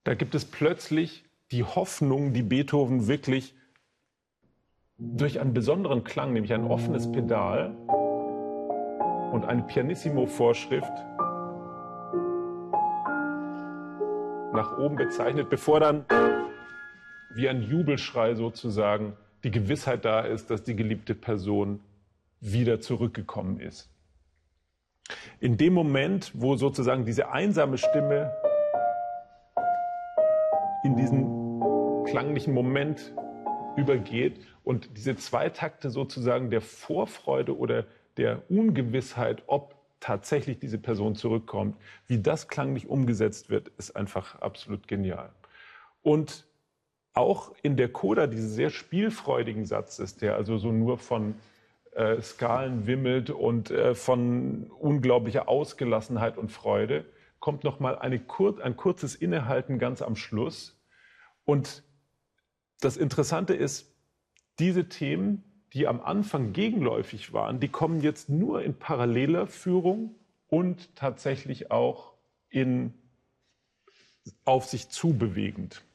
Da gibt es plötzlich die Hoffnung, die Beethoven wirklich durch einen besonderen Klang, nämlich ein offenes Pedal und eine Pianissimo-Vorschrift nach oben bezeichnet, bevor dann wie ein Jubelschrei sozusagen die Gewissheit da ist, dass die geliebte Person wieder zurückgekommen ist. In dem Moment, wo sozusagen diese einsame Stimme in diesen klanglichen Moment übergeht und diese Zweitakte sozusagen der Vorfreude oder der Ungewissheit, ob tatsächlich diese Person zurückkommt, wie das klanglich umgesetzt wird, ist einfach absolut genial. Und auch in der Coda diese sehr spielfreudigen Satzes, der also so nur von Skalen wimmelt und von unglaublicher Ausgelassenheit und Freude, kommt nochmal ein kurzes Innehalten ganz am Schluss. Und das Interessante ist, diese Themen, die am Anfang gegenläufig waren, die kommen jetzt nur in paralleler Führung und tatsächlich auch auf sich zu bewegend.